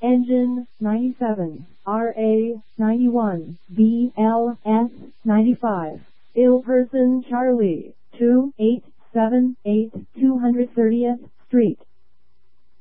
Engine 97, RA 91, BLS 95. Ill person Charlie, 2878 230th Street.